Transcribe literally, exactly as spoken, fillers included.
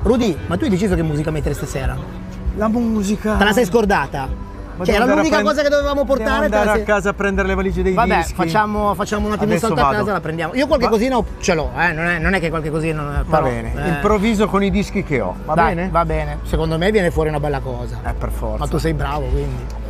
Rudy, ma tu hai deciso che musica mettere stasera? La musica. Te la sei scordata? Ma Cioè, devo era andare l'unica a prend- cosa che dovevamo portare. Devo andare te la a sei- casa a prendere le valigie dei Vabbè, dischi. facciamo, facciamo un attimo un Adesso salto a vado. casa e la prendiamo. Io qualche Va- cosina ho- ce l'ho, eh? non, è, non è che qualche cosina non è, Va però, bene, eh, improvviso con i dischi che ho. Va dai, bene? Va bene, secondo me viene fuori una bella cosa. Eh, per forza. Ma tu sei bravo, quindi.